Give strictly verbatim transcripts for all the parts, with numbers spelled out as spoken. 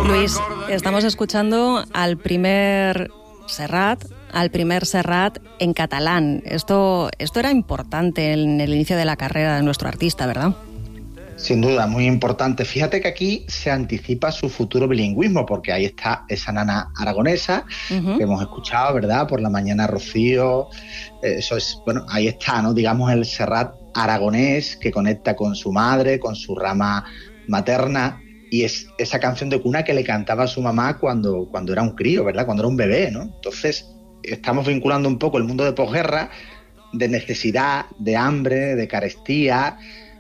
Luis, estamos escuchando al primer Serrat, al primer Serrat en catalán. Esto, esto era importante en el inicio de la carrera de nuestro artista, ¿verdad? Sin duda, muy importante. Fíjate que aquí se anticipa su futuro bilingüismo, porque ahí está esa nana aragonesa uh-huh. que hemos escuchado, ¿verdad? Por la mañana Rocío. Eso es, bueno, ahí está, ¿no? Digamos el Serrat aragonés que conecta con su madre, con su rama materna, y es esa canción de cuna que le cantaba a su mamá cuando, cuando era un crío, ¿verdad? Cuando era un bebé, ¿no? Entonces, estamos vinculando un poco el mundo de posguerra, de necesidad, de hambre, de carestía,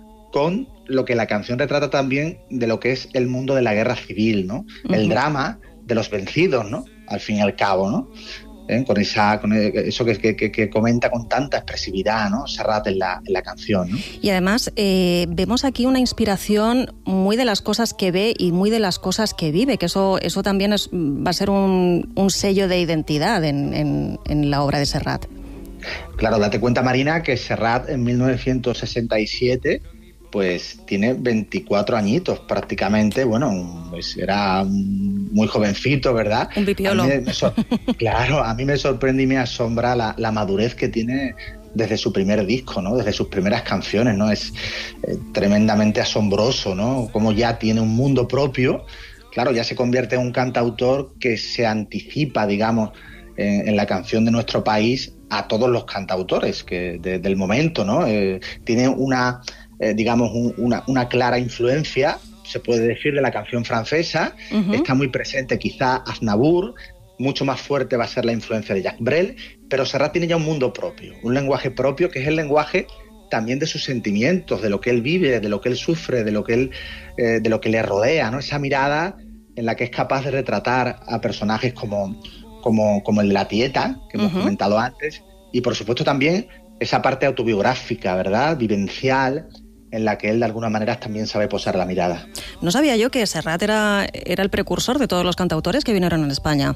con lo que la canción retrata también de lo que es el mundo de la guerra civil, ¿no? Uh-huh. El drama de los vencidos, ¿no? Al fin y al cabo, ¿no? ¿Eh? Con esa, con eso que, que, que comenta con tanta expresividad, ¿no? Serrat en la, en la canción, ¿no? Y además eh, vemos aquí una inspiración muy de las cosas que ve y muy de las cosas que vive, que eso, eso también es, va a ser un, un sello de identidad en, en, en la obra de Serrat. Claro, date cuenta, Marina, que Serrat en mil novecientos sesenta y siete pues tiene veinticuatro añitos prácticamente, bueno, pues era muy jovencito, ¿verdad? Un pipiolo. A mí me sor- claro, a mí me sorprende y me asombra la, la madurez que tiene desde su primer disco, ¿no? Desde sus primeras canciones, ¿no? Es eh, tremendamente asombroso, ¿no? Como ya tiene un mundo propio, claro, ya se convierte en un cantautor que se anticipa, digamos, en, en la canción de nuestro país a todos los cantautores que de, del momento, ¿no? Eh, tiene una... Eh, digamos, un, una, una clara influencia, se puede decir, de la canción francesa. Uh-huh. Está muy presente quizá Aznavour, mucho más fuerte va a ser la influencia de Jacques Brel, pero Serrat tiene ya un mundo propio, un lenguaje propio que es el lenguaje también de sus sentimientos, de lo que él vive, de lo que él sufre, de lo que, él, eh, de lo que le rodea, ¿no? Esa mirada en la que es capaz de retratar a personajes como, como, como el de la Tieta, que hemos uh-huh. comentado antes, y por supuesto también esa parte autobiográfica, ¿verdad?, vivencial, en la que él de alguna manera también sabe posar la mirada. No sabía yo que Serrat era, era el precursor de todos los cantautores que vinieron en España.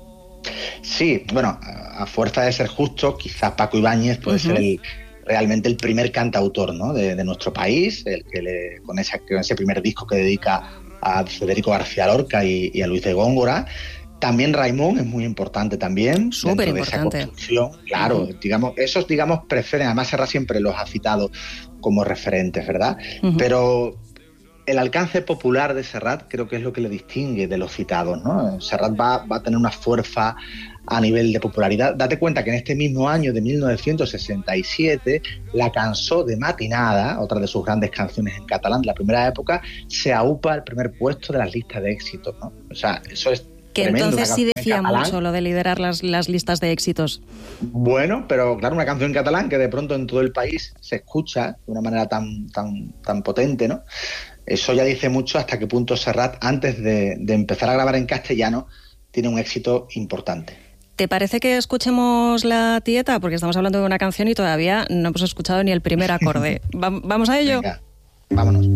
Sí, bueno, a fuerza de ser justo, quizás Paco Ibáñez puede uh-huh. ser el, realmente el primer cantautor, ¿no?, de, de nuestro país, el que le, con, esa, con ese primer disco que dedica a Federico García Lorca y, y a Luis de Góngora. También Raimón es muy importante también. Súper importante. De esa construcción, claro, uh-huh. digamos, esos digamos prefieren, además Serrat siempre los ha citado como referentes, ¿verdad? Uh-huh. Pero el alcance popular de Serrat creo que es lo que le distingue de los citados, ¿no? Serrat va, va a tener una fuerza a nivel de popularidad. Date cuenta que en este mismo año de mil novecientos sesenta y siete, la Cançó de Matinada, otra de sus grandes canciones en catalán de la primera época, se aupa al primer puesto de las listas de éxitos, ¿no? O sea, eso es que tremendo, entonces sí decía mucho lo de liderar las, las listas de éxitos. Bueno, pero claro, una canción en catalán que de pronto en todo el país se escucha de una manera tan, tan, tan potente, ¿no? Eso ya dice mucho hasta qué punto Serrat, antes de, de empezar a grabar en castellano, tiene un éxito importante. ¿Te parece que escuchemos La Tieta? Porque estamos hablando de una canción y todavía no hemos escuchado ni el primer acorde. ¿Vamos a ello? Venga, vámonos.